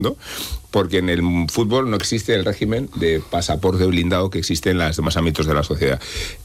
¿no? Porque en el fútbol no existe el régimen de pasaporte blindado que existe en los demás ámbitos de la sociedad.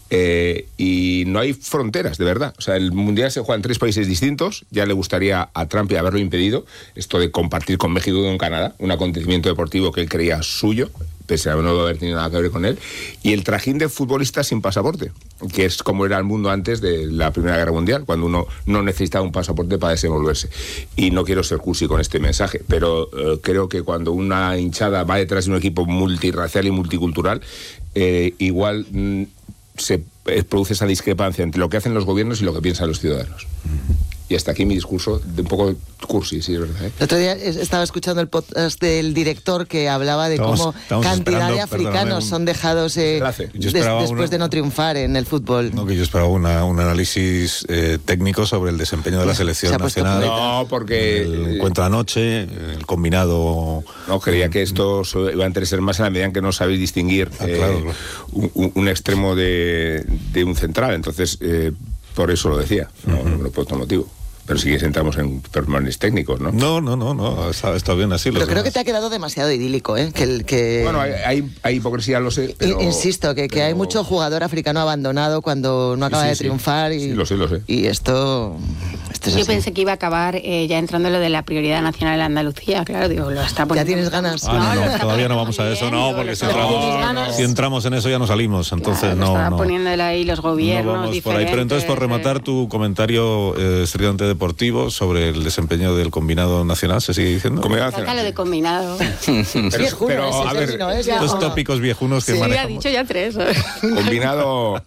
Y no hay fronteras, de verdad. O sea, el Mundial se juega en 3 países distintos. Ya le gustaría a Trump haberlo impedido, esto de compartir con México y con Canadá un acontecimiento deportivo que él creía suyo, pese a no haber tenido nada que ver con él. Y el trajín de futbolistas sin pasaporte, que es como era el mundo antes de la Primera Guerra Mundial, cuando uno no necesitaba un pasaporte para desenvolverse. Y no quiero ser cursi con este mensaje, pero creo que cuando una hinchada va detrás de un equipo multirracial y multicultural, igual se produce esa discrepancia entre lo que hacen los gobiernos y lo que piensan los ciudadanos. Y hasta aquí mi discurso, de un poco cursi, sí, es verdad. El otro día estaba escuchando el podcast del director que hablaba de cómo cantidad de africanos son dejados después de no triunfar en el fútbol. No, que yo esperaba un análisis técnico sobre el desempeño de la selección nacional. No, porque el encuentro anoche, el combinado. No, creía que esto iba a interesar más en la medida en que no sabéis distinguir claro. un extremo de un central. Entonces, por eso lo decía, no por otro motivo. Pero si entramos en pormenores técnicos, ¿no? No, está bien así. Pero creo que te ha quedado demasiado idílico, ¿eh? Bueno, hay hipocresía, lo sé, pero... Insisto, que hay mucho jugador africano abandonado cuando no acaba de triunfar. Sí, lo sé. Y esto es Yo así. pensé que iba a acabar ya entrando en lo de la prioridad nacional de Andalucía, claro, digo, lo está poniendo... ¿Ya tienes ganas? No, todavía no vamos a eso, porque si entramos en eso ya no salimos, entonces claro, no. Está poniéndole ahí los gobiernos no vamos diferentes. Por ahí. Pero entonces, por rematar tu comentario estrictamente deportivo sobre el desempeño del combinado nacional, ¿se sigue diciendo? Saca lo de combinado. pero a ver, los tópicos viejunos que manejamos. Sí, ha dicho ya 3. Combinado...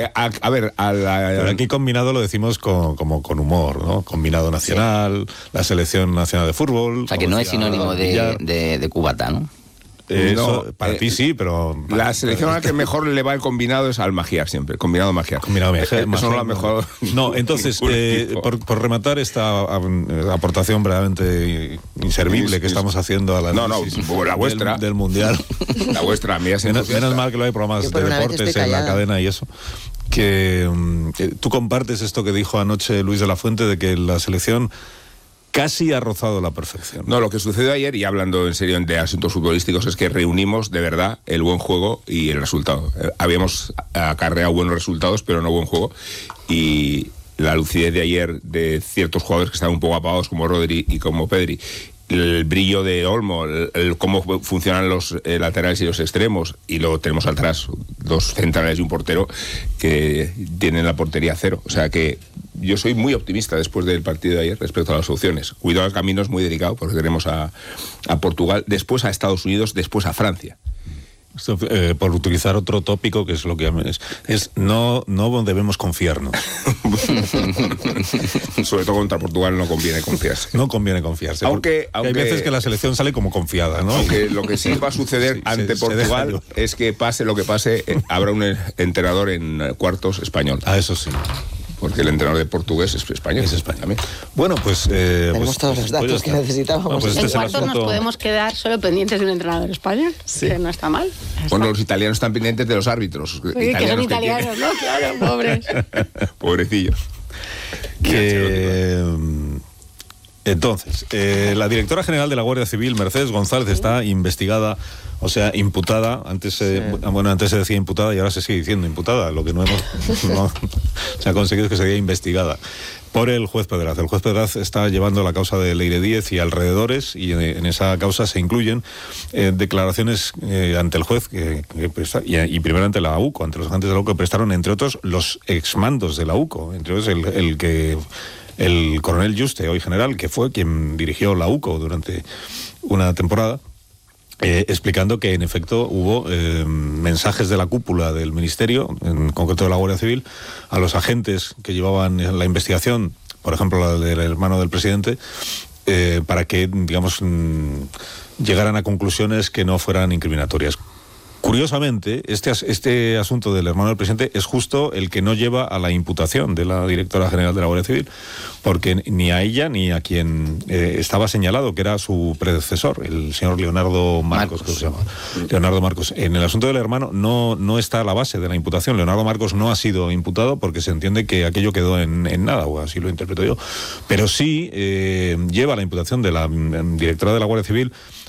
Pero aquí combinado lo decimos como con humor, ¿no? Combinado nacional, la selección nacional de fútbol... O sea, que no es sinónimo de cubata, ¿no? Eso, para ti sí, pero... La selección a la que mejor le va el combinado es al Magiar siempre, combinado Magiar. Eso no la mejor... No, entonces, por rematar esta aportación verdaderamente inservible que estamos haciendo a la la vuestra del Mundial. La vuestra, mía. Menos mal que lo hay programas de deportes en la cadena y eso. Que tú compartes esto que dijo anoche Luis de la Fuente de que la selección casi ha rozado la perfección. No, lo que sucedió ayer, y hablando en serio de asuntos futbolísticos, es que reunimos de verdad el buen juego y el resultado. Habíamos acarreado buenos resultados, pero no buen juego. Y la lucidez de ayer de ciertos jugadores que estaban un poco apagados, como Rodri y como Pedri, el brillo de Olmo, cómo funcionan los laterales y los extremos, y luego tenemos atrás 2 centrales y un portero que tienen la portería 0. O sea que yo soy muy optimista después del partido de ayer respecto a las opciones. Cuidado, el camino es muy delicado porque tenemos a Portugal, después a Estados Unidos, después a Francia. Por utilizar otro tópico que es lo que no debemos confiarnos. Sobre todo contra Portugal no conviene confiarse. No conviene confiarse. Aunque hay veces que la selección sale como confiada, ¿no? Aunque lo que sí va a suceder ante Portugal es que pase lo que pase, habrá un entrenador en cuartos español. Eso sí. Porque el entrenador de portugués es español. Es español también. Bueno, pues... tenemos todos los datos que necesitábamos. En cuartos nos podemos quedar solo pendientes de un entrenador español, que no está mal. Bueno, los italianos están pendientes de los árbitros. Que son italianos, ¿no? Claro, pobres. Pobrecillos. Entonces, la directora general de la Guardia Civil, Mercedes González, está investigada, o sea, imputada. Antes se decía imputada y ahora se sigue diciendo imputada. Lo que no se ha conseguido es que se diga investigada por el juez Pedraz. El juez Pedraz está llevando la causa de Leire Díez y alrededores, y en esa causa se incluyen declaraciones ante el juez y primero ante la UCO, ante los agentes de la UCO que prestaron, entre otros, los exmandos de la UCO, entre otros el coronel Juste, hoy general, que fue quien dirigió la UCO durante una temporada, explicando que en efecto hubo mensajes de la cúpula del Ministerio, en concreto de la Guardia Civil, a los agentes que llevaban la investigación, por ejemplo la del hermano del presidente, para que, digamos, llegaran a conclusiones que no fueran incriminatorias. Curiosamente, este asunto del hermano del presidente es justo el que no lleva a la imputación de la directora general de la Guardia Civil, porque ni a ella ni a quien estaba señalado, que era su predecesor, el señor Leonardo Marcos, creo que se llama. Leonardo Marcos. En el asunto del hermano no está a la base de la imputación. Leonardo Marcos no ha sido imputado porque se entiende que aquello quedó en nada, o así lo interpreto yo. Pero sí lleva la imputación de la directora de la Guardia Civil